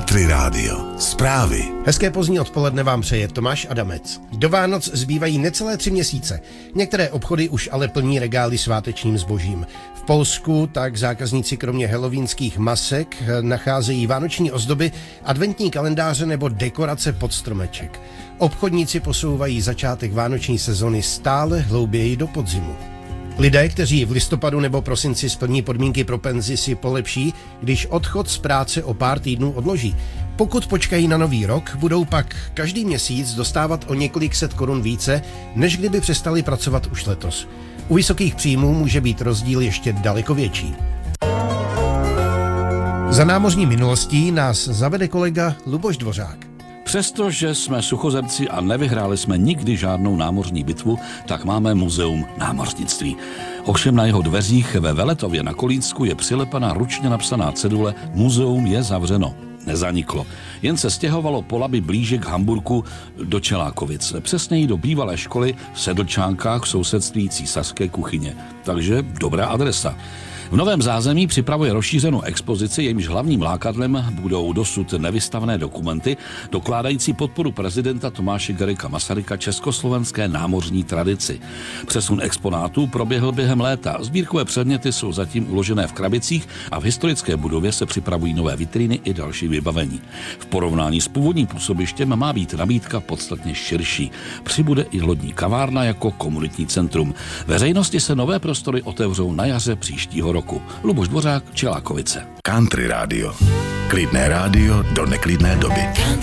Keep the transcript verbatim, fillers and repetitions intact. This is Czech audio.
Country Rádio. Zprávy. Hezké pozdní odpoledne vám přeje Tomáš Adamec. Do Vánoc zbývají necelé tři měsíce. Některé obchody už ale plní regály svátečním zbožím. V Polsku tak zákazníci kromě halloweenských masek nacházejí vánoční ozdoby, adventní kalendáře nebo dekorace pod stromeček. Obchodníci posouvají začátek vánoční sezony stále hlouběji do podzimu. Lidé, kteří v listopadu nebo prosinci splní podmínky pro penzi, si polepší, když odchod z práce o pár týdnů odloží. Pokud počkají na nový rok, budou pak každý měsíc dostávat o několik set korun více, než kdyby přestali pracovat už letos. U vysokých příjmů může být rozdíl ještě daleko větší. Za námořní minulostí nás zavede kolega Luboš Dvořák. Přestože jsme suchozemci a nevyhráli jsme nikdy žádnou námořní bitvu, tak máme muzeum námořnictví. Ovšem na jeho dveřích ve Veletově na Kolínsku je přilepena ručně napsaná cedule Muzeum je zavřeno. Nezaniklo. Jen se stěhovalo po Labi blíže k Hamburku do Čelákovic. Přesněji do bývalé školy v Sedlčánkách v sousedství císařské kuchyně. Takže dobrá adresa. V novém zázemí připravuje rozšířenou expozici, jejímž hlavním lákadlem budou dosud nevystavené dokumenty, dokládající podporu prezidenta Tomáše Garrigua Masaryka československé námořní tradici. Přesun exponátů proběhl během léta. Sbírkové předměty jsou zatím uložené v krabicích a v historické budově se připravují nové vitríny i další vybavení. V porovnání s původním působištěm má být nabídka podstatně širší. Přibude i lodní kavárna jako komunitní centrum. Veřejnosti se nové prostory otevřou na jaře příštího roku. Luboš Dvořák, Čelákovice. Country Rádio. Klidné rádio do neklidné doby.